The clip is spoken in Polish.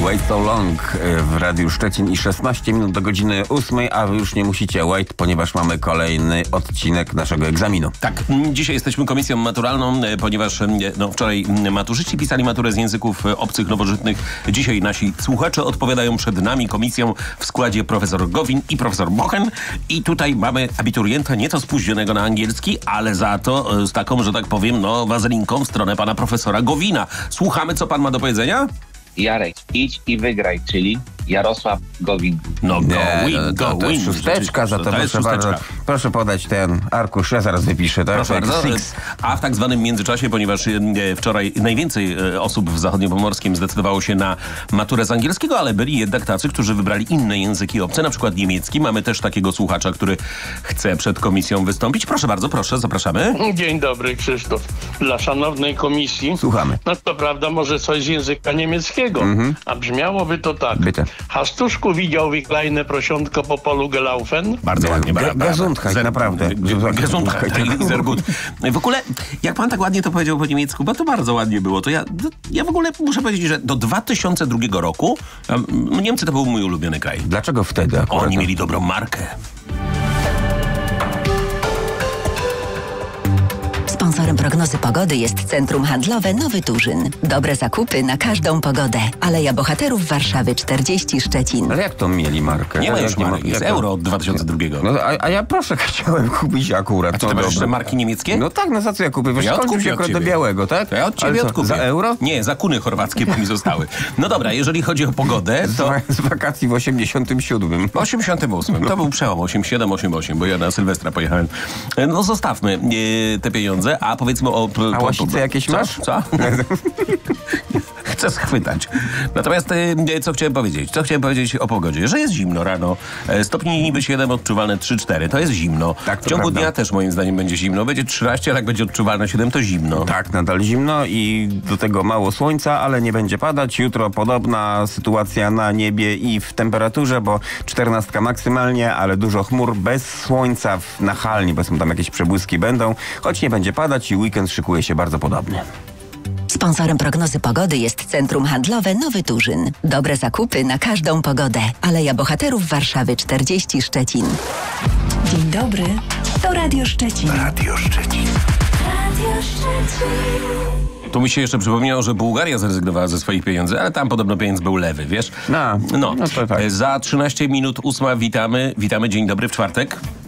Wait So Long w Radiu Szczecin i 16 minut do godziny 8, a wy już nie musicie wait, ponieważ mamy kolejny odcinek naszego egzaminu. Tak, dzisiaj jesteśmy komisją maturalną, ponieważ wczoraj maturzyści pisali maturę z języków obcych, nowożytnych. Dzisiaj nasi słuchacze odpowiadają przed nami komisją w składzie profesor Gowin i profesor Bochen. I tutaj mamy abiturienta nieco spóźnionego na angielski, ale za to z taką, że tak powiem, wazelinką w stronę pana profesora Gowina. Słuchamy, co pan ma do powiedzenia? Jarek, idź i wygraj, czyli Jarosław Gowin. To jest szósteczka, za to proszę bardzo. Proszę podać ten arkusz, ja zaraz wypiszę. Tak? Proszę bardzo. A w tak zwanym międzyczasie, ponieważ wczoraj najwięcej osób w zachodniopomorskim zdecydowało się na maturę z angielskiego, ale byli jednak tacy, którzy wybrali inne języki obce, na przykład niemiecki. Mamy też takiego słuchacza, który chce przed komisją wystąpić. Proszę bardzo, proszę, zapraszamy. Dzień dobry, Krzysztof. Dla szanownej komisji. Słuchamy. No to prawda, może coś z języka niemieckiego, a brzmiałoby to tak. Bitte. Hast du widział kleine prosiątko po polu gelaufen? Bardzo ładnie. Gesundheit, naprawdę. Gesundheit, sehr gut. W ogóle, jak pan tak ładnie to powiedział po niemiecku, bo to bardzo ładnie było, to ja w ogóle muszę powiedzieć, że do 2002 roku Niemcy to był mój ulubiony kraj. Dlaczego wtedy akurat? Oni mieli dobrą markę. Sponsorem prognozy pogody jest Centrum Handlowe Nowy Turzyn. Dobre zakupy na każdą pogodę. Aleja Bohaterów Warszawy 40 Szczecin. Ale jak to mieli markę? Nie ma już marki, jest euro od 2002. No, a ja proszę, chciałem kupić akurat. A ty masz jeszcze marki niemieckie? No tak, za co ja kupię? Wiesz, Ja odkupię się od akurat do ciebie. białego, tak? To ja od ciebie odkupię. Za euro? Nie, za kuny chorwackie mi zostały. No dobra, jeżeli chodzi o pogodę, to... Z wakacji w 87. W 88. To był przełom 87-88, bo ja na Sylwestra pojechałem. No zostawmy te pieniądze, a powiedzmy o... A łasice jakieś masz? Co? Chcę schwytać. Natomiast co chciałem powiedzieć? Co chciałem powiedzieć o pogodzie? Że jest zimno rano. Stopni niby 7, odczuwalne 3-4. To jest zimno. Tak, w ciągu prawda. dnia też moim zdaniem będzie zimno. Będzie 13, ale jak będzie odczuwalne 7, to zimno. Tak, nadal zimno i do tego mało słońca, ale nie będzie padać. Jutro podobna sytuacja na niebie i w temperaturze, bo 14 maksymalnie, ale dużo chmur, bez słońca, nachalnie, bo tam jakieś przebłyski będą, choć nie będzie padać i weekend szykuje się bardzo podobnie. Sponsorem prognozy pogody jest Centrum Handlowe Nowy Turzyn. Dobre zakupy na każdą pogodę. Aleja Bohaterów Warszawy 40 Szczecin. Dzień dobry, to Radio Szczecin. Radio Szczecin. Radio Szczecin. Tu mi się jeszcze przypomniało, że Bułgaria zrezygnowała ze swoich pieniędzy, ale tam podobno pieniądz był lewy, wiesz? No to tak. Za 13 minut 8 witamy. Witamy, dzień dobry w czwartek.